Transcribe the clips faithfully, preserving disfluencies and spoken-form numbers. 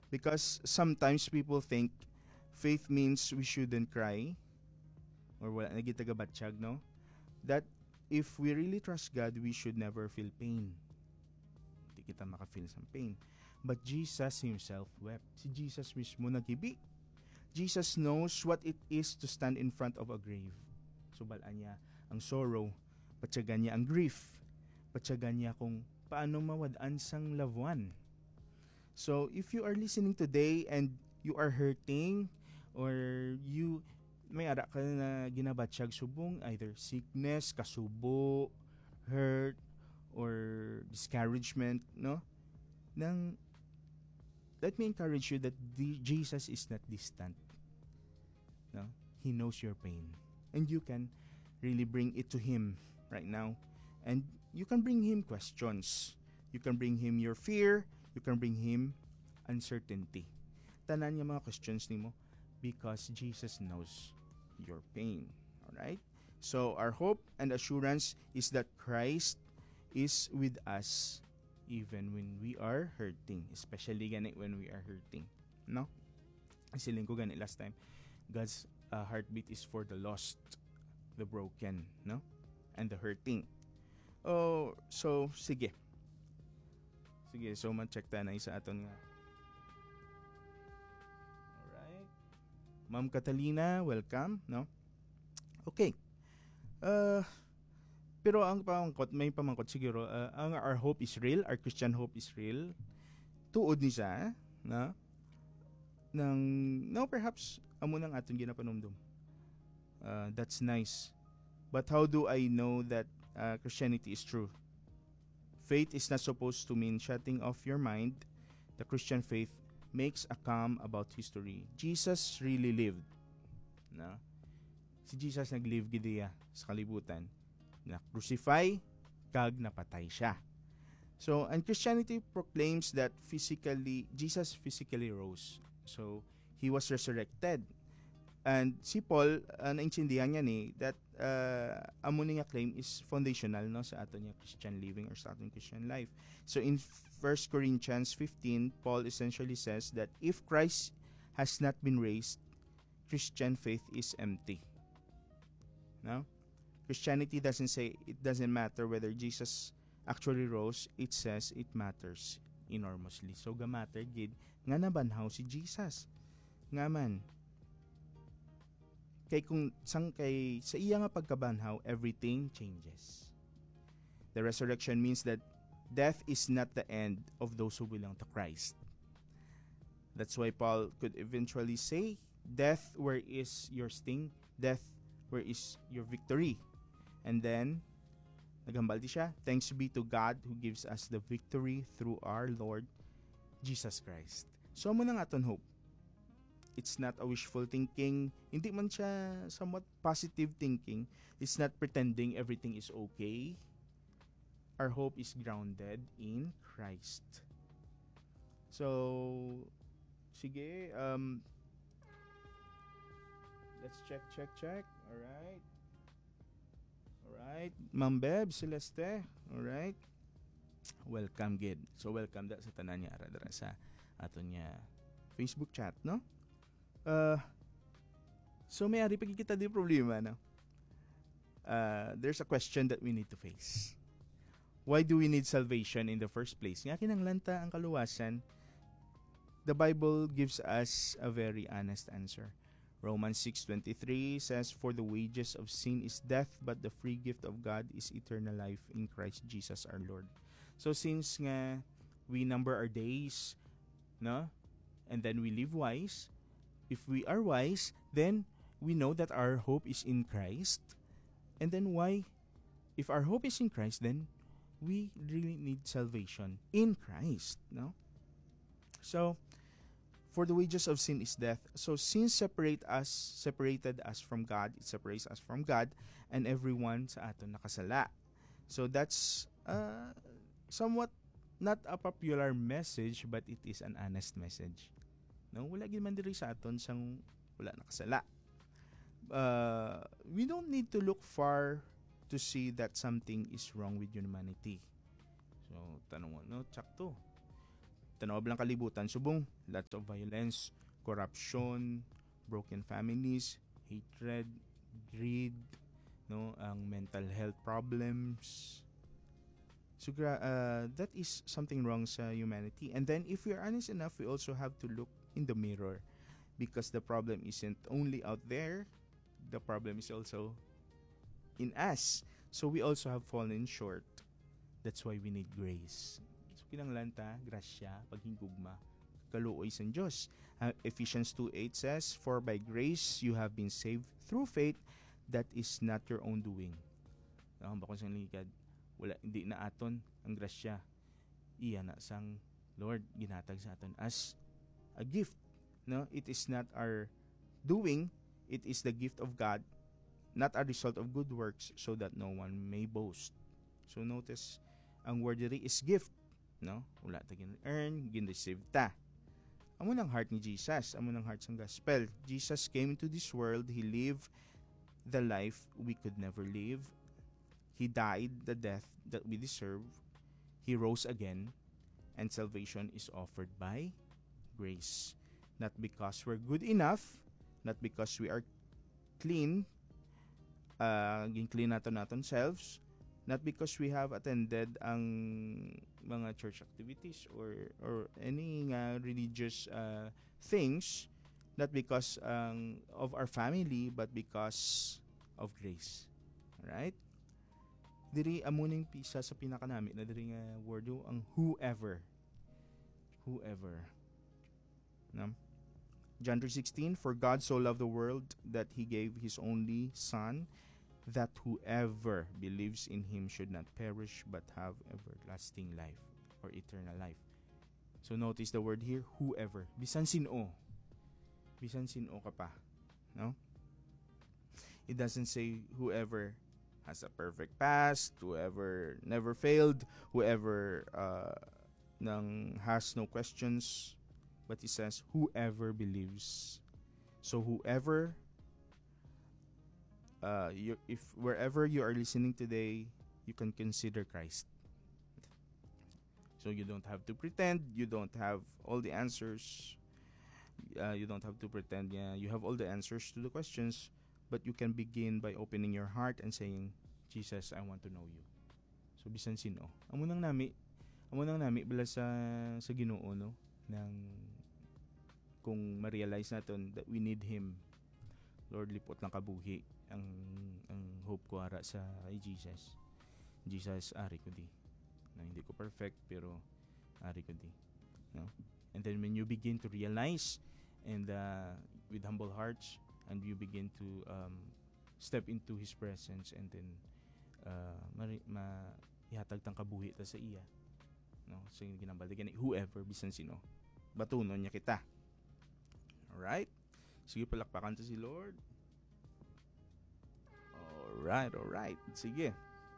Because sometimes people think faith means we shouldn't cry or wala na kita gabatsyag, no? That if we really trust God, we should never feel pain. Hindi kita maka-feel sa pain. But Jesus himself wept. Si Jesus mismo naghibi. Jesus knows what it is to stand in front of a grave. Subalaan niya ang sorrow, patyagan niya ang grief, patyagan niya kung paano mawadaan sang loved one. So, if you are listening today and you are hurting or you may ara ka na ginabatsyag subong, either sickness, kasubo, hurt, or discouragement, no? Nang, let me encourage you that the, Jesus is not distant. No? He knows your pain. And you can really bring it to Him right now. And you can bring Him questions. You can bring Him your fear. You can bring Him uncertainty. Tanan niya mga questions nimo because Jesus knows your pain. Alright? So, our hope and assurance is that Christ is with us even when we are hurting. Especially gani when we are hurting. No? Siling ko gani last time. God's uh, heartbeat is for the lost, the broken, no? And the hurting. Oh, so, sige. Sige, so man-check ta na isa aton nga. Alright. Ma'am Catalina, welcome, no? Okay. Uh, pero ang pamangkot, may pamangkot siguro, uh, ang our hope is real, our Christian hope is real. Tuod ni siya, no? Nang, no, perhaps, amo nang aton ginapanumdum. Uh, that's nice. But how do I know that uh, Christianity is true? Faith is not supposed to mean shutting off your mind. The Christian faith makes a calm about history. Jesus really lived. No? Si Jesus nag-live gidiya sa kalibutan. Na-crucify, kag napatay siya. So, and Christianity proclaims that physically, Jesus physically rose. So, He was resurrected. And si Paul, uh, naintindihan niya ni that uh, amo niya claim is foundational no sa ato niya Christian living or sa ating Christian life. So in First Corinthians fifteen, Paul essentially says that if Christ has not been raised, Christian faith is empty. No? Christianity doesn't say it doesn't matter whether Jesus actually rose. It says it matters enormously. So ga-matter gid nga nabanhaw si Jesus. Nga man, kay kung sang kay sa iya nga pagkabanhaw, everything changes. The resurrection means that death is not the end of those who belong to Christ. That's why Paul could eventually say, death, where is your sting? Death, where is your victory? And then, nagambal di siya, thanks be to God who gives us the victory through our Lord Jesus Christ. So, mo na nga aton hope. It's not a wishful thinking. Hindi man siya somewhat positive thinking. It's not pretending everything is okay. Our hope is grounded in Christ. So, sige. Um, let's check, check, check. Alright. Alright. Ma'am Beb, Celeste. Alright. Welcome, Gid. So, welcome da sa tanan niya. Aradara sa ato niya Facebook chat, no? Uh, so may ari pagkikita di problema, no? Uh, there's a question that we need to face. Why do we need salvation in the first place? Nga kinanglanta ang kaluwasan. The Bible gives us a very honest answer. Romans six twenty-three says, for the wages of sin is death, but the free gift of God is eternal life in Christ Jesus our Lord. So since nga we number our days, no? And then we live wise. If we are wise, then we know that our hope is in Christ. And then why? If our hope is in Christ, then we really need salvation in Christ, no? So, for the wages of sin is death. So sin separate us, separated us from God. It separates us from God and everyone sa aton nakasala. So that's uh, somewhat not a popular message, but it is an honest message. No, wala gid man diri sa aton sang wala nakasala. Uh, we don't need to look far to see that something is wrong with humanity. So, tanong mo, no, tsakto. tanaw lang kalibutan subong lots of violence, corruption, broken families, hatred, greed, no, ang mental health problems. So gra- uh, that is something wrong sa humanity. And then if we're honest enough, we also have to look in the mirror because the problem isn't only out there, the problem is also in us. So we also have fallen short. That's why we need grace. So kinanglan ta, grasya, paghingugma, kaluoy sa Diyos. Uh, Ephesians two eight says, "For by grace you have been saved through faith, that is not your own doing." Ang bakon sang ligad, wala hindi na aton ang grasya. Iya na sang Lord ginatag sa aton as a gift. No, it is not our doing, it is the gift of God, not a result of good works, so that no one may boast. So notice, ang word diri is gift, no? Wala ta gin-earn, gin-receive ta. Amo nang heart ni Jesus, amo nang heart sang gospel. Jesus came into this world, he lived the life we could never live. He died the death that we deserve. He rose again, and salvation is offered by grace. Not because we're good enough, not because we are clean, uh, clean natin natin selves, not because we have attended ang mga church activities or or any uh, religious uh, things, not because um, of our family, but because of grace. Alright? Diri amuning pisa sa pinakanami na diri nga word ang whoever. Whoever. No? John three sixteen, "For God so loved the world that he gave his only Son, that whoever believes in him should not perish but have everlasting life," or eternal life. So notice the word here, whoever. Bisan sino. Bisan sino ka pa. No? It doesn't say whoever has a perfect past, whoever never failed, whoever uh, nang has no questions, but it says whoever believes. So whoever, uh, you, if wherever you are listening today, you can consider Christ. So you don't have to pretend, you don't have all the answers, uh, you don't have to pretend yeah, you have all the answers to the questions, but you can begin by opening your heart and saying, "Jesus, I want to know you." So bisan sino. Amo nang nami, amo nang nami bala sa sa Ginoo no nang kung ma-realize natin that we need him. Lord, lipot lang kabuhi ang ang hope ko ara sa kay Jesus. Jesus, ari ko di. Na hindi ko perfect pero ari ko di. No? And then when you begin to realize and uh, with humble hearts, and you begin to um, step into his presence, and then uh, mari, ma ihatag tang kabuhi ta sa iya, no, so ginambal gani whoever bisan sino batunon niya kita. Alright, sige, palakpakan ta si Lord. Alright, alright, sige.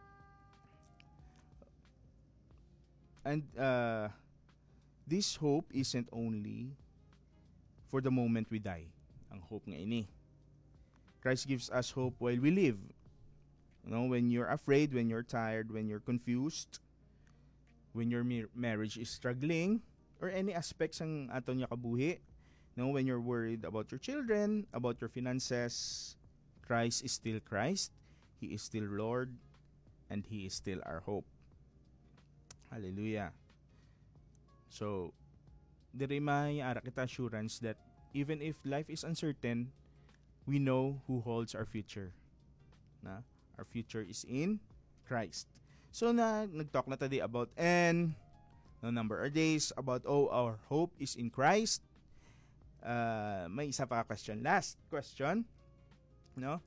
And uh, this hope isn't only for the moment we die. Ang hope nga ini, Christ gives us hope while we live. You know, when you're afraid, when you're tired, when you're confused, when your mar- marriage is struggling, or any aspects ng aton niya kabuhi, you know, when you're worried about your children, about your finances, Christ is still Christ. He is still Lord, and He is still our hope. Hallelujah. So, diri may ara kita assurance that even if life is uncertain, we know who holds our future. Na? Our future is in Christ. So na nag-talk na today about N, no number of days, about oh, our hope is in Christ. Uh, may isa pa question. Last question. No?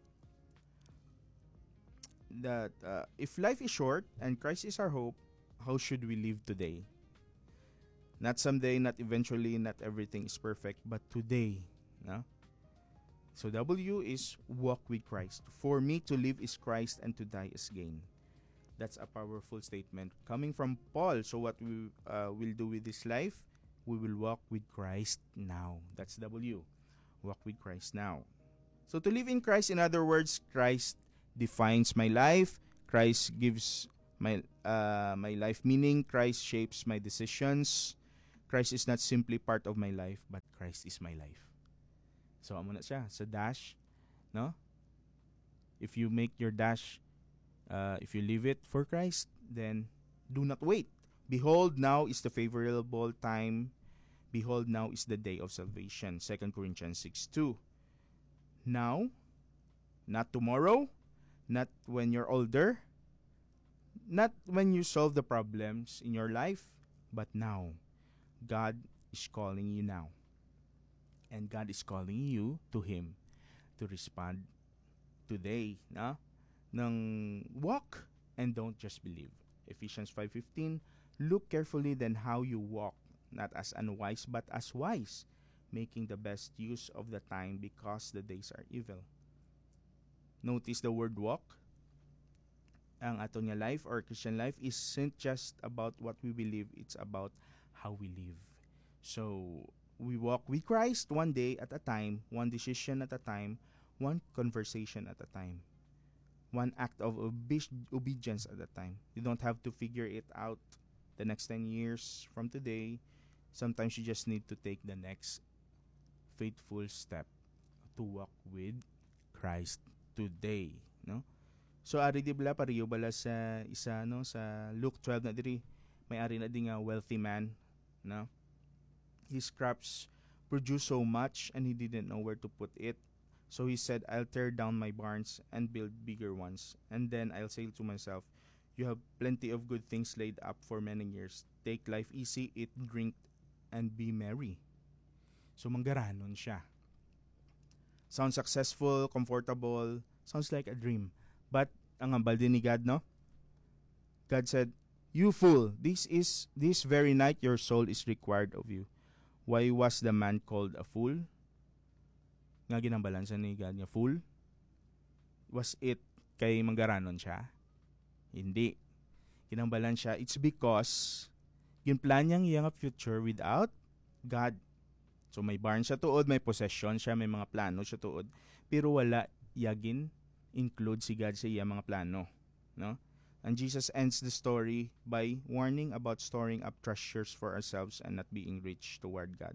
That uh, if life is short and Christ is our hope, how should we live today? Not someday, not eventually, not everything is perfect, but today. No? So W is walk with Christ. For me to live is Christ and to die is gain. That's a powerful statement coming from Paul. So what we uh, will do with this life, we will walk with Christ now. That's W. Walk with Christ now. So to live in Christ, in other words, Christ defines my life. Christ gives my uh, my life meaning. Christ shapes my decisions. Christ is not simply part of my life, but Christ is my life. So amo na siya sa dash, no? If you make your dash, uh, if you leave it for Christ, then do not wait. Behold, now is the favorable time. Behold, now is the day of salvation. Second Corinthians six two. Now, not tomorrow, not when you're older, not when you solve the problems in your life, but now. God is calling you now. And God is calling you to Him to respond today, na? Nang walk and don't just believe. Ephesians five fifteen, look carefully then how you walk, not as unwise but as wise, making the best use of the time because the days are evil. Notice the word walk. Ang ato nga life or Christian life isn't just about what we believe, it's about how we live. So, we walk with Christ one day at a time, one decision at a time, one conversation at a time, one act of obe- obedience at a time. You don't have to figure it out the next ten years from today. Sometimes you just need to take the next faithful step to walk with Christ today, no? So ari di bala pariyo bala sa isa no sa Luke twelve na diri may ari na di nga wealthy man, no? His crops produced so much and he didn't know where to put it. So he said, I'll tear down my barns and build bigger ones. And then I'll say to myself, you have plenty of good things laid up for many years. Take life easy, eat, drink, and be merry. So manggaranon siya. Sounds successful, comfortable, sounds like a dream. But ang ambal din ni God, no? God said, you fool, this is this very night your soul is required of you. Why was the man called a fool? Nga ginambalan sa ni God nga fool? Was it kay manggaranon siya? Hindi. Ginambalan siya, it's because ginplan niyang iyang future without God. So may barn siya tuod, may possession siya, may mga plano siya tuod, pero wala yagin include si God sa iya mga plano, no? And Jesus ends the story by warning about storing up treasures for ourselves and not being rich toward God.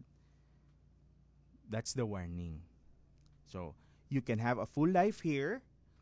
That's the warning. So, you can have a full life here,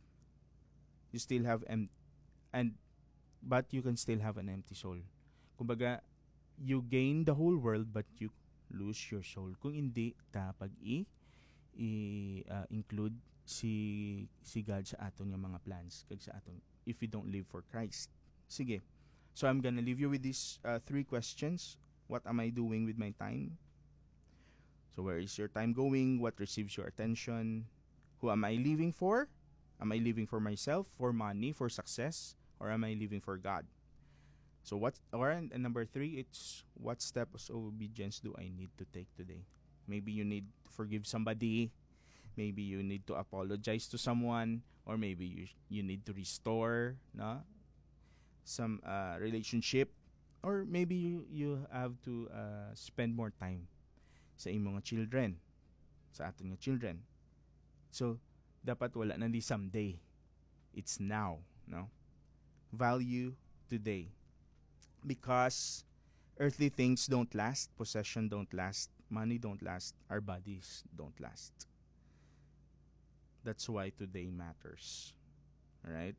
you still have em- and but you can still have an empty soul. Kumbaga, you gain the whole world but you lose your soul. Kung hindi ta pag i, i uh, include si si God sa aton nga mga plans kag sa aton if we don't live for Christ. Sige. So I'm gonna leave you with these uh, three questions. What am I doing with my time? So where is your time going? What receives your attention? Who am I living for? Am I living for myself, for money, for success, or am I living for God? So what or and, and number three, it's what steps of obedience do I need to take today? Maybe you need to forgive somebody. Maybe you need to apologize to someone, or maybe you you need to restore, no, some uh, relationship, or maybe you you have to uh, spend more time sa imong mga children, sa aton nga children. So dapat wala na di someday. It's now, no? Value today. Because earthly things don't last, possession don't last, money don't last, our bodies don't last. That's why today matters. Alright?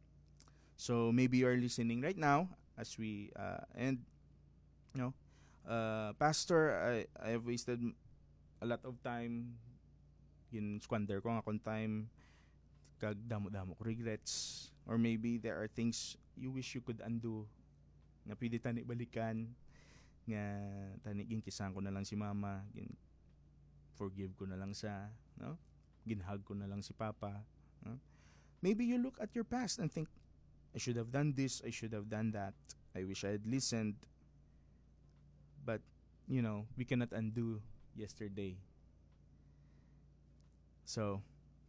So maybe you're listening right now as we uh, end. You know, uh, Pastor, I, I have wasted a lot of time. Gin squander ko nga akong time. Kag damo-damo ko regrets. Or maybe there are things you wish you could undo. Nga pwede tani balikan. Nga tani ginkisan ko na lang si mama. Gin forgive ko na lang sa, no? Ginhug ko na lang si Papa. Huh? Maybe you look at your past and think, I should have done this, I should have done that. I wish I had listened. But, you know, we cannot undo yesterday. So,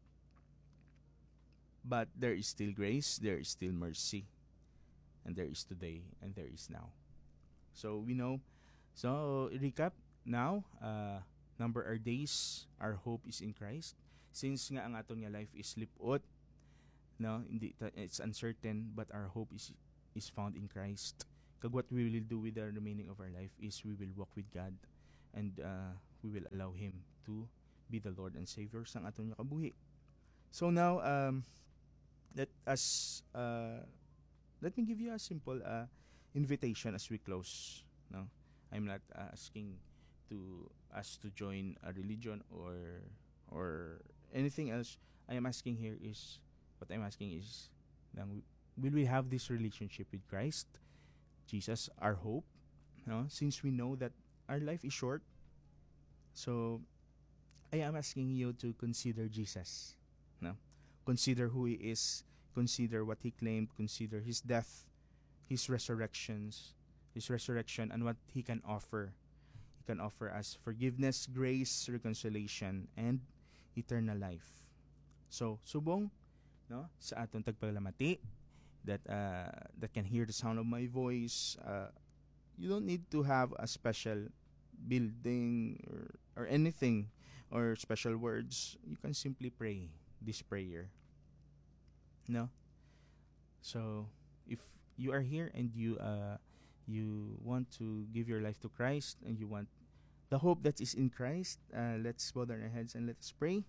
but there is still grace, there is still mercy. And there is today, and there is now. So, we know. So, recap now. Uh, number our days, our hope is in Christ. Since nga ang aton nga life is lipot, no, hindi ta- it's uncertain, but our hope is is found in Christ. Kag what we will do with the remaining of our life is we will walk with God, and uh, we will allow Him to be the Lord and Savior sang aton nga kabuhi. So now, um, let us uh, let me give you a simple uh, invitation as we close. No, I'm not uh, asking to us to join a religion or or anything else. I am asking here is what I'm asking is, nang, will we have this relationship with Christ, Jesus, our hope? No, since we know that our life is short, so I am asking you to consider Jesus. No, consider who He is. Consider what He claimed. Consider His death, His resurrections, His resurrection, and what He can offer. He can offer us forgiveness, grace, reconciliation, and eternal life. So, subong, no, sa aton tagpaglamati that uh, that can hear the sound of my voice. Uh, you don't need to have a special building or, or anything or special words. You can simply pray this prayer. No? So, if you are here and you uh, you want to give your life to Christ and you want the hope that is in Christ, uh, let's bow down our heads and let us pray.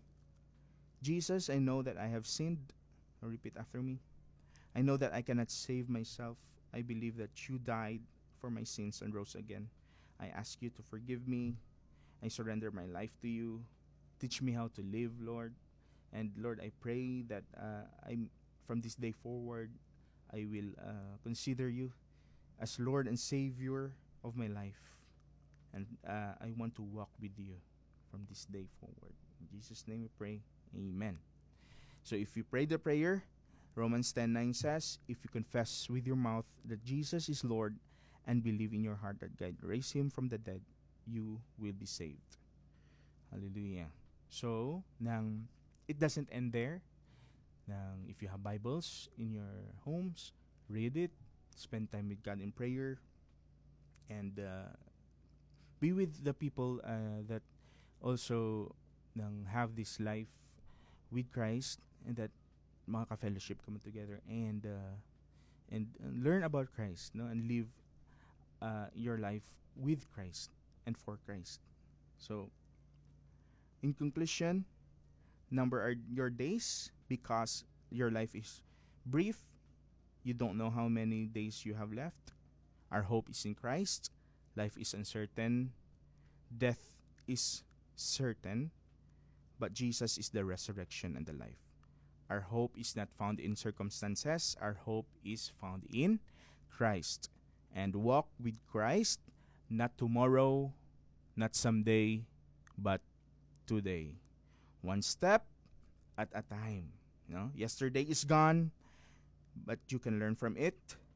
Jesus, I know that I have sinned. Repeat after me. I know that I cannot save myself. I believe that you died for my sins and rose again. I ask you to forgive me. I surrender my life to you. Teach me how to live, Lord. And Lord, I pray that uh, I'm from this day forward, I will uh, consider you as Lord and Savior of my life. And uh, I want to walk with you from this day forward. In Jesus' name we pray. Amen. So if you pray the prayer, Romans ten nine says, if you confess with your mouth that Jesus is Lord and believe in your heart that God raised Him from the dead, you will be saved. Hallelujah. So, nang it doesn't end there. Nang if you have Bibles in your homes, read it, spend time with God in prayer, and uh, be with the people uh, that also nang have this life with Christ, and that makaka-fellowship come together and uh, and uh, learn about Christ, no, and live uh, your life with Christ and for Christ. So, in conclusion, number are your days because your life is brief. You don't know how many days you have left. Our hope is in Christ. Life is uncertain. Death is certain. But Jesus is the resurrection and the life. Our hope is not found in circumstances. Our hope is found in Christ. And walk with Christ, not tomorrow, not someday, but today. One step at a time. You know, yesterday is gone, but you can learn from it.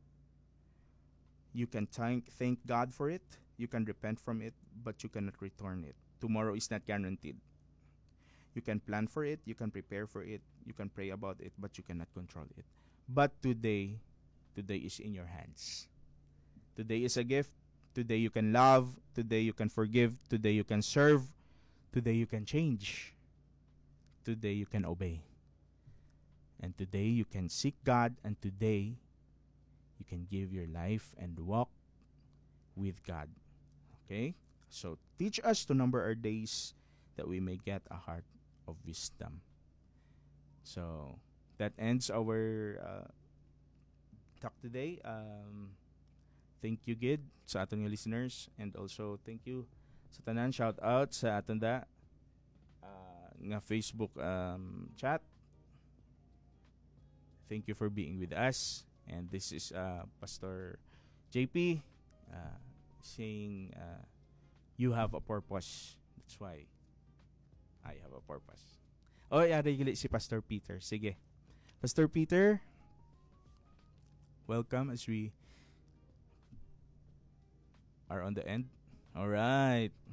You can thank thank God for it. You can repent from it, but you cannot return it. Tomorrow is not guaranteed. You can plan for it, you can prepare for it, you can pray about it, but you cannot control it. But today, today is in your hands. Today is a gift. Today you can love. Today you can forgive. Today you can serve. Today you can change. Today you can obey. And today you can seek God. And today you can give your life and walk with God. Okay? So teach us to number our days that we may get a heart of wisdom. So that ends our uh, talk today. Um, thank you, Gid, sa aton nga listeners. And also, thank you sa tanan. Shout out sa aton da uh, nga Facebook um, chat. Thank you for being with us. And this is uh, Pastor J P uh, saying, uh, you have a purpose. That's why I have a purpose. Oh, yari gili si Pastor Peter. Sige. Pastor Peter, welcome as we are on the end. All right.